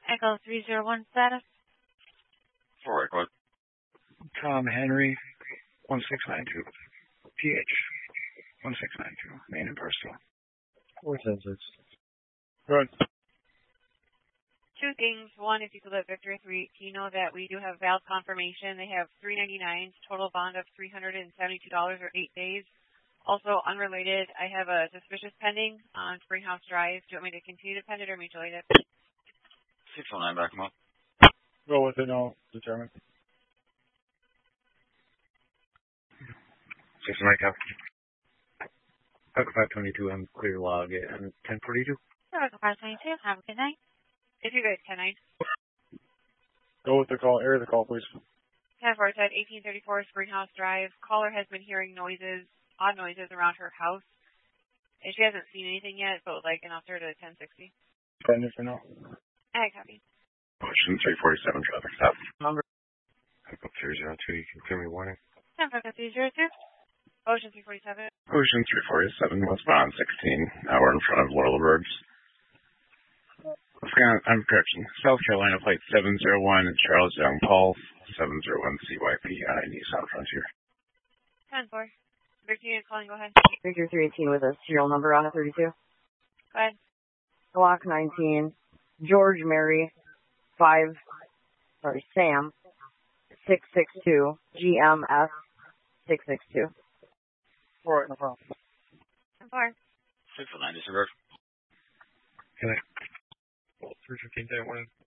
Echo 301 status. Forward, what? Tom Henry, 1692. PH, 1692. Main and Bristol. 476. Good. Two things. One, if you could let Victor 318 know that we do have valid confirmation. They have $399, total bond of $372 or 8 days. Also, unrelated, I have a suspicious pending on Springhouse Drive. Do you want me to continue to pend it or mutual aid it? 609, back them up. Go with it, I'll determine. 609, copy. Echo 522, I'm clear log and 1042. Echo 522, have a good night. If you guys can, Go with the call, area the call, please. 10-4 said 1834 Springhouse Drive. Caller has been hearing noises, odd noises around her house. And she hasn't seen anything yet, but would like an officer to 1060. Pending for now. I copy. Ocean 347, traffic stop. Number. Echo 302, you can clear me warning. 10-4 302. Ocean 347. Ocean 347, westbound 16, hour in front of Laurelbirds. Correction. South Carolina plate 701, Charles Young Paul, 701 CYPI, Nissan Frontier. 10-4. Victor calling, go ahead. Victor 318 with a serial number on it, 32. Go ahead. Block 19, George Mary, Sam, 662, GMS, 662. All right, no problem. 10-4. 609, disregard. Can I? 315, 1.